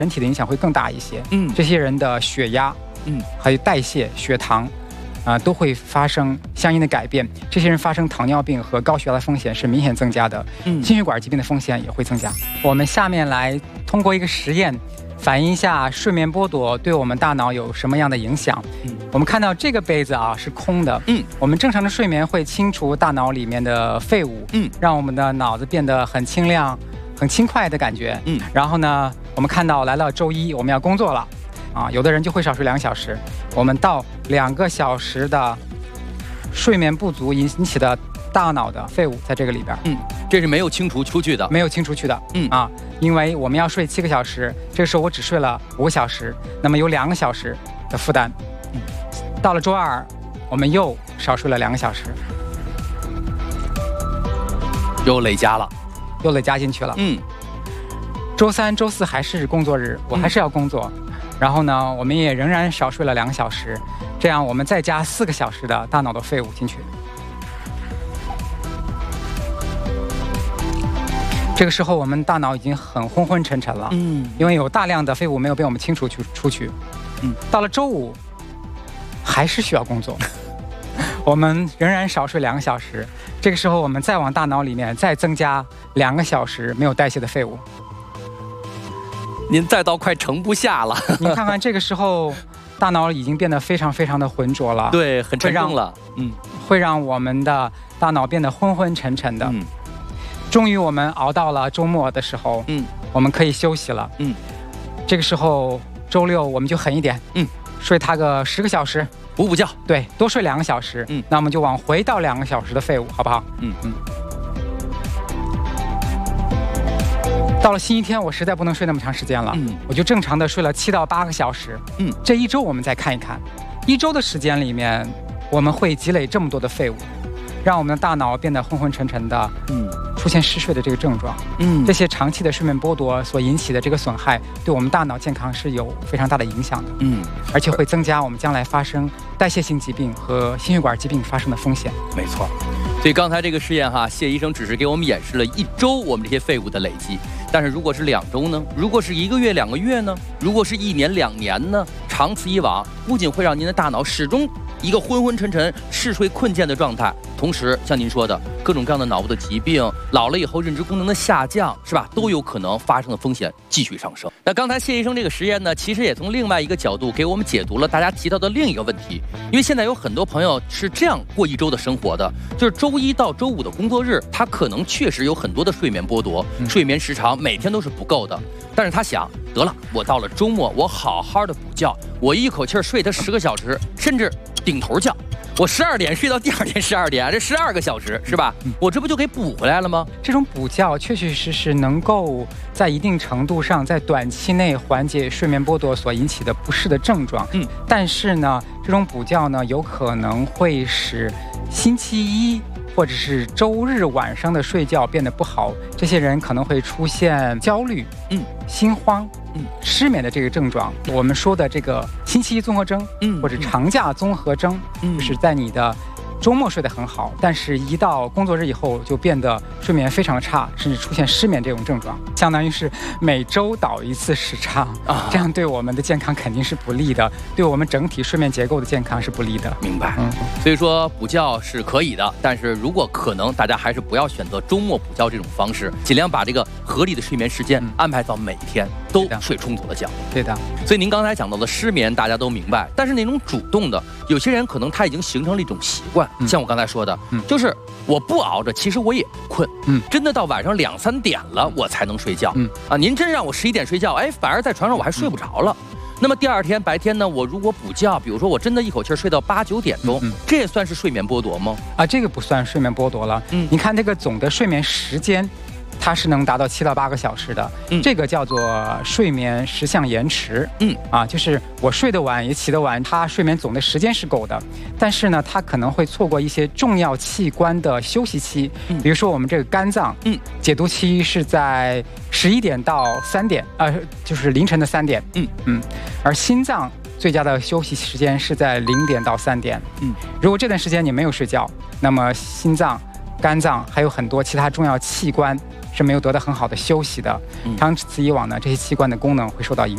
人体的影响会更大一些。这些人的血压，还有代谢、血糖，都会发生相应的改变。这些人发生糖尿病和高血压的风险是明显增加的，心血管疾病的风险也会增加。我们下面来通过一个实验，反映一下睡眠剥夺对我们大脑有什么样的影响。我们看到这个杯子是空的。我们正常的睡眠会清除大脑里面的废物，让我们的脑子变得很清亮、很轻快的感觉。然后呢，我们看到来了周一，我们要工作了。有的人就会少睡2小时。我们到2个小时的睡眠不足引起的大脑的废物在这个里边。 这是没有清除出去的， 没有清除去的。因为我们要睡7个小时，这个时候我只睡了5个小时，那么有2个小时的负担。到了周二，我们又少睡了2个小时， 又累加了， 又累加进去了。周三、周四还是工作日，我还是要工作。然后呢，我们也仍然少睡了2个小时，这样我们再加4个小时的大脑的废物进去。这个时候我们大脑已经很昏昏沉沉了，因为有大量的废物没有被我们清除出去。到了周五，还是需要工作，我们仍然少睡2个小时。这个时候我们再往大脑里面再增加2个小时没有代谢的废物。 您再到快盛不下了。 你看看这个时候，大脑已经变得非常非常的浑浊了， 对，很沉重了。 会让我们的大脑变得昏昏沉沉的。终于我们熬到了周末的时候，我们可以休息了。这个时候周六我们就狠一点，睡它个10个小时， 补觉， 对，多睡2个小时。那我们就往回到2个小时的废物，好不好？到了星期天，我实在不能睡那么长时间了，我就正常的睡了7到8个小时。这一周我们再看一看，1周的时间里面，我们会积累这么多的废物，让我们的大脑变得昏昏沉沉的，出现嗜睡的这个症状。这些长期的睡眠剥夺所引起的这个损害，对我们大脑健康是有非常大的影响的。而且会增加我们将来发生代谢性疾病和心血管疾病发生的风险。 没错。所以刚才这个实验谢医生只是给我们演示了1周我们这些废物的累积，但是如果是2周呢？如果是1个月、2个月呢？如果是1年、2年呢？长此以往，不仅会让您的大脑始终一个昏昏沉沉、嗜睡困倦的状态，同时像您说的各种各样的脑部的疾病，老了以后认知功能的下降，是吧？都有可能发生的风险继续上升。那刚才谢医生这个实验呢，其实也从另外一个角度给我们解读了大家提到的另一个问题。因为现在有很多朋友是这样过1周的生活的，就是周1到周5的工作日，他可能确实有很多的睡眠剥夺，睡眠时长每天都是不够的。但是他想，得了，我到了周末，我好好的补觉，我一口气睡他10个小时，甚至顶头觉。我12点睡到第2天12点，这12个小时是吧？我这不就给补回来了吗？ 这种补觉确确实实能够在一定程度上在短期内缓解睡眠剥夺所引起的不适的症状。但是呢，这种补觉呢，有可能会使星期一或者是周日晚上的睡觉变得不好。这些人可能会出现焦虑、心慌、失眠的这个症状。我们说的这个星期一综合征，或者长假综合征，就是在你的周末睡得很好，但是一到工作日以后就变得睡眠非常的差，甚至出现失眠这种症状，相当于是每周倒1次时差，这样对我们的健康肯定是不利的，对我们整体睡眠结构的健康是不利的。 明白。所以说补觉是可以的，但是如果可能，大家还是不要选择周末补觉这种方式，尽量把这个合理的睡眠时间安排到每天都睡充足的觉。 对的。 所以您刚才讲到的失眠，大家都明白，但是那种主动的，有些人可能他已经形成了一种习惯。像我刚才说的，就是我不熬着，其实我也不困，真的到晚上2、3点了，我才能睡觉，您真让我11点睡觉，反而在床上我还睡不着了。那么第2天白天呢，我如果补觉，比如说我真的一口气睡到8、9点钟，这也算是睡眠剥夺吗？ 这个不算睡眠剥夺了。你看这个总的睡眠时间，它是能达到7到8个小时的，这个叫做睡眠时相延迟。就是我睡得晚也起得晚，它睡眠总的时间是够的，但是呢，它可能会错过一些重要器官的休息期，比如说我们这个肝脏，解毒期是在11点到3点，就是凌晨的3点，而心脏最佳的休息时间是在0点到3点，如果这段时间你没有睡觉，那么心脏、肝脏还有很多其他重要器官是没有得到很好的休息的，长此以往呢，这些器官的功能会受到影响。